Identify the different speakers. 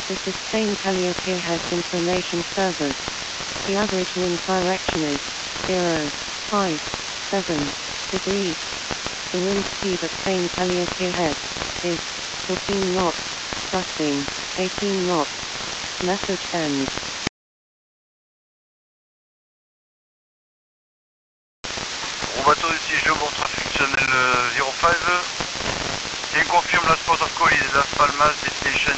Speaker 1: This is Spain Calliope has information servers. The average wind direction is 0.57 degrees. The wind speed at Spain Calliope Head is 14 knots, gusting 18 knots. Message end.
Speaker 2: Bon bateau ici, je montre fonctionnel 05. Can confirm last port of call is Las Palmas destination